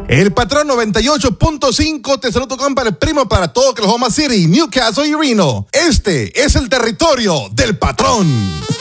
El Patrón 98.5 te saludo, compa, el primo para todo Oklahoma City, Newcastle y Reno. Este es el territorio del Patrón.